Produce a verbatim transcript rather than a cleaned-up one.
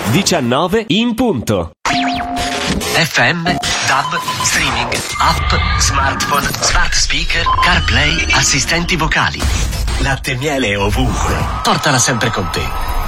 diciannove in punto. F M, D A B, streaming, app, smartphone, smart speaker, CarPlay, assistenti vocali. Latte e miele ovunque. Portala sempre con te.